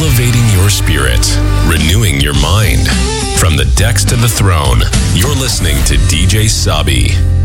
elevating your spirit, renewing your mind. From the decks to the throne, you're listening to DJ Sabi.